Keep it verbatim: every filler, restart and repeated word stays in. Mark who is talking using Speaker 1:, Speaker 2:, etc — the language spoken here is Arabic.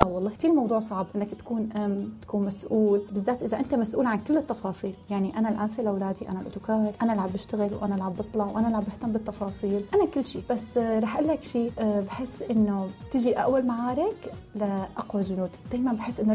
Speaker 1: والله كتير الموضوع صعب انك تكون ام تكون مسؤول، بالذات اذا انت مسؤول عن كل التفاصيل. يعني انا الانسه لاولادي، انا الاوتوكار، انا اللي عم بشتغل وانا اللي عم بطلع وانا اللي عم بهتم بالتفاصيل، انا كل شيء. بس رح اقول لك شيء، بحس انه تجي اقوى المعارك لاقوى جنود. دائما بحس انه